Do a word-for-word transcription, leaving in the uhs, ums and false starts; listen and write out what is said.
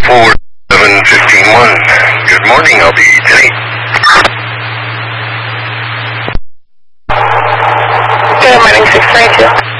four seven fifteen one. Good morning, I'll be Jenny. Good morning, six ninety-two.